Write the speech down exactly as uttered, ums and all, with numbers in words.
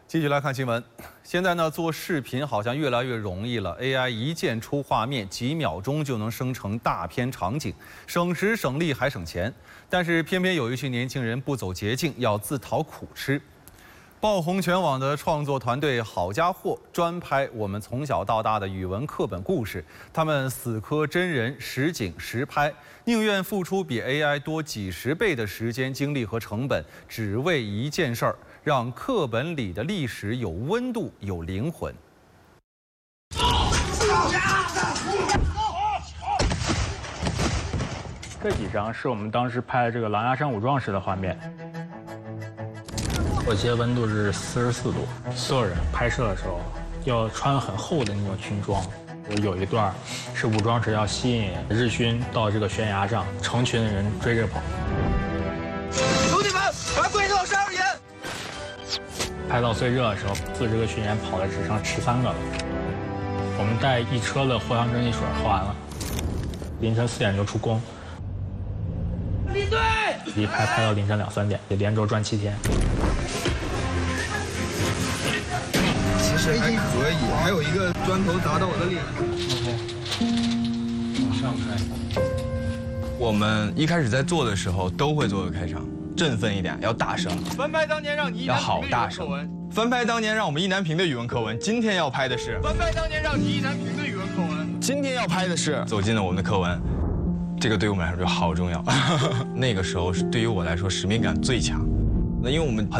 继续来看新闻。现在呢，做视频好像越来越容易了 ，A I 一键出画面，几秒钟就能生成大片场景，省时省力还省钱。但是偏偏有一群年轻人不走捷径，要自讨苦吃。爆红全网的创作团队好家伙，专拍我们从小到大的语文课本故事。他们死磕真人实景实拍，宁愿付出比 A I 多几十倍的时间、精力和成本，只为一件事儿。 让课本里的历史有温度、有灵魂。 这几张是我们当时拍的这个狼牙山五壮士的画面。我记得温度是四十四度，所有人拍摄的时候要穿很厚的那种军装。有一段是武装时要吸引日军到这个悬崖上，成群的人追着跑。 兄弟们，把鬼头杀入营！ 拍到最热的时候，四十个群演跑的只剩十三个了。我们带一车的藿香正气水喝完了，凌晨四点就出工。立队！一拍拍到凌晨两三点，也连轴转七天。 其实还可以，还有一个砖头砸到我的脸。 OK， 往上拍。 我们一开始在做的时候都会做个开场。 振奋一点，要大声。 翻拍当年让你要好大声。翻拍当年让我们意难平的语文课文，今天要拍的是翻拍当年让你意难平的语文课文， 今天要拍的是走进了我们的课文。这个对我们来说就好重要。那个时候是对于我来说使命感最强。那因为我们。